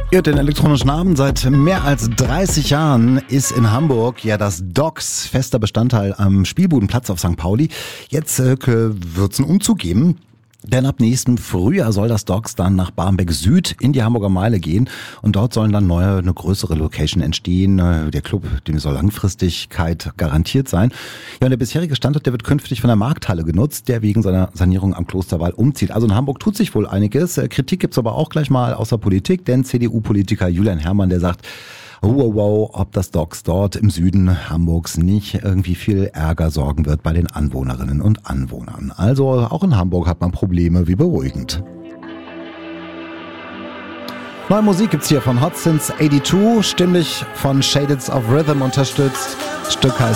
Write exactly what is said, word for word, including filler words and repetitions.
Ja, den elektronischen Abend seit mehr als dreißig Jahren ist in Hamburg ja das Docks fester Bestandteil am Spielbudenplatz auf Sankt Pauli. Jetzt äh, wird es einen Umzug geben. Denn ab nächsten Frühjahr soll das Docks dann nach Barmbek Süd in die Hamburger Meile gehen und dort sollen dann neue, eine größere Location entstehen. Der Club, dem soll Langfristigkeit garantiert sein. Ja, und der bisherige Standort, der wird künftig von der Markthalle genutzt, der wegen seiner Sanierung am Klosterwall umzieht. Also in Hamburg tut sich wohl einiges. Kritik gibt's aber auch gleich mal aus der Politik, denn C D U-Politiker Julian Herrmann, der sagt, wow, wow, ob das Docks dort im Süden Hamburgs nicht irgendwie viel Ärger sorgen wird bei den Anwohnerinnen und Anwohnern. Also auch in Hamburg hat man Probleme, wie beruhigend. Neue Musik gibt's hier von Hot Since zweiundachtzig, stimmlich von Shades of Rhythm unterstützt. Das Stück heißt